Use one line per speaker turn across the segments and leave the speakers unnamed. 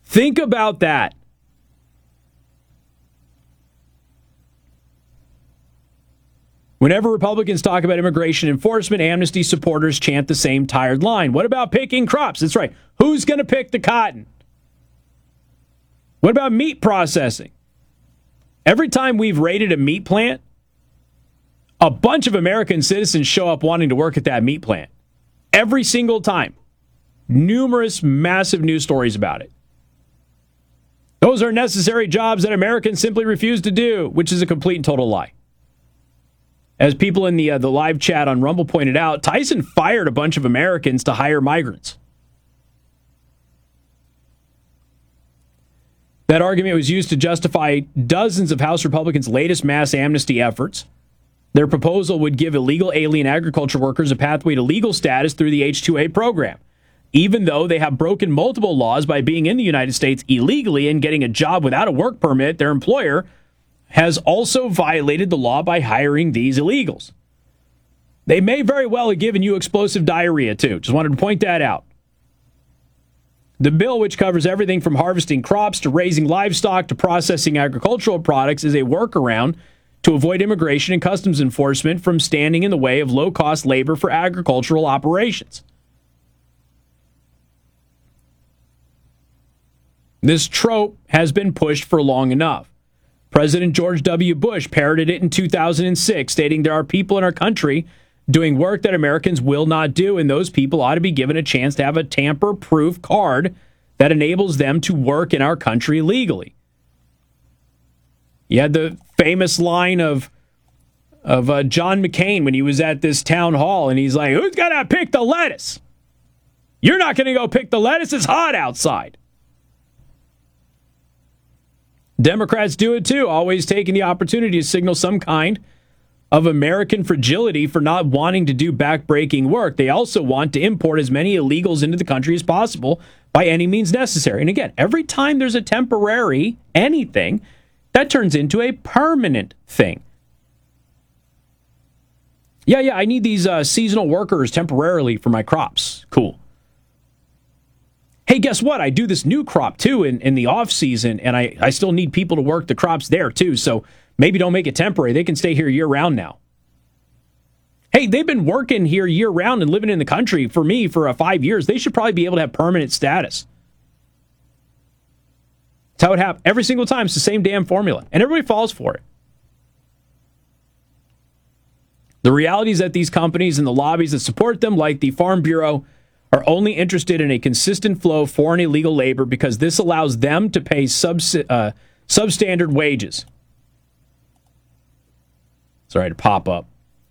Think about that. Whenever Republicans talk about immigration enforcement, amnesty supporters chant the same tired line. What about picking crops? That's right. Who's going to pick the cotton? What about meat processing? Every time we've raided a meat plant, a bunch of American citizens show up wanting to work at that meat plant. Every single time. Numerous, massive news stories about it. Those are necessary jobs that Americans simply refuse to do, which is a complete and total lie. As people in the live chat on Rumble pointed out, Tyson fired a bunch of Americans to hire migrants. That argument was used to justify dozens of House Republicans' latest mass amnesty efforts. Their proposal would give illegal alien agriculture workers a pathway to legal status through the H-2A program, even though they have broken multiple laws by being in the United States illegally and getting a job without a work permit. Their employer has also violated the law by hiring these illegals. They may very well have given you explosive diarrhea, too. Just wanted to point that out. The bill, which covers everything from harvesting crops to raising livestock to processing agricultural products, is a workaround to avoid immigration and customs enforcement from standing in the way of low-cost labor for agricultural operations. This trope has been pushed for long enough. President George W. Bush parroted it in 2006, stating there are people in our country doing work that Americans will not do, and those people ought to be given a chance to have a tamper-proof card that enables them to work in our country legally. You had the famous line of John McCain when he was at this town hall, and he's like, who's going to pick the lettuce? You're not going to go pick the lettuce. It's hot outside. Democrats do it too, always taking the opportunity to signal some kind of American fragility for not wanting to do backbreaking work. They also want to import as many illegals into the country as possible by any means necessary. And again, every time there's a temporary anything, that turns into a permanent thing. Yeah, I need these seasonal workers temporarily for my crops. Cool. Hey, guess what? I do this new crop, too, in the off-season, and I still need people to work the crops there, too, so maybe don't make it temporary. They can stay here year-round now. Hey, they've been working here year-round and living in the country for 5 years. They should probably be able to have permanent status. That's how it happens. Every single time, it's the same damn formula, and everybody falls for it. The reality is that these companies and the lobbies that support them, like the Farm Bureau, are only interested in a consistent flow of foreign illegal labor because this allows them to pay substandard wages. Sorry to pop up.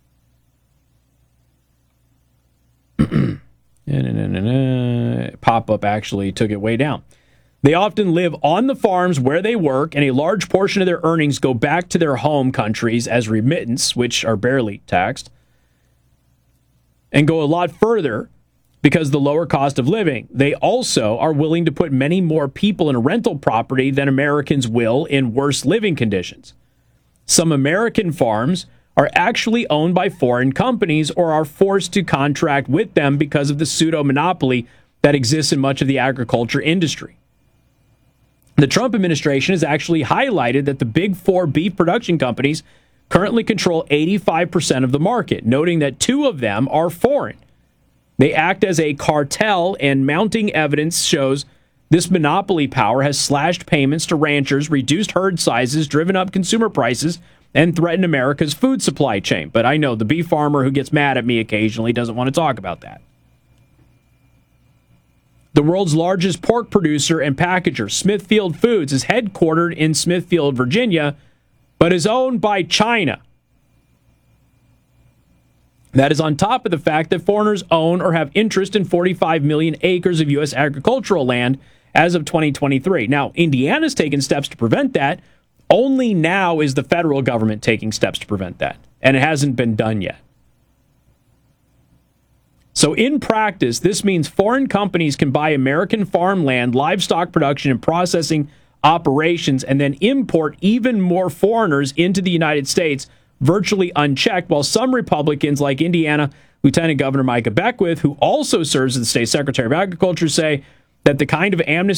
Pop-up actually took it way down. They often live on the farms where they work, and a large portion of their earnings go back to their home countries as remittance, which are barely taxed, and go a lot further because of the lower cost of living. They also are willing to put many more people in a rental property than Americans will in worse living conditions. Some American farms are actually owned by foreign companies or are forced to contract with them because of the pseudo-monopoly that exists in much of the agriculture industry. The Trump administration has actually highlighted that the big four beef production companies currently control 85% of the market, noting that two of them are foreign. They act as a cartel, and mounting evidence shows this monopoly power has slashed payments to ranchers, reduced herd sizes, driven up consumer prices, and threatened America's food supply chain. But I know the beef farmer who gets mad at me occasionally doesn't want to talk about that. The world's largest pork producer and packager, Smithfield Foods, is headquartered in Smithfield, Virginia, but is owned by China. That is on top of the fact that foreigners own or have interest in 45 million acres of U.S. agricultural land as of 2023. Now, Indiana's taken steps to prevent that. Only now is the federal government taking steps to prevent that, and it hasn't been done yet. So in practice, this means foreign companies can buy American farmland, livestock production, and processing operations, and then import even more foreigners into the United States virtually unchecked, while some Republicans like Indiana Lieutenant Governor Micah Beckwith, who also serves as the state secretary of agriculture, say that the kind of amnesty